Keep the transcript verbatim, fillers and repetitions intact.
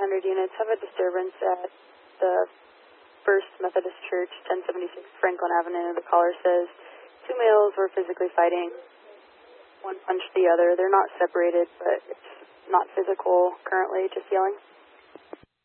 hundred units have a disturbance at the First Methodist Church, ten seventy-six Franklin Avenue. The caller says two males were physically fighting. One punched the other. They're not separated, but it's not physical currently, just yelling.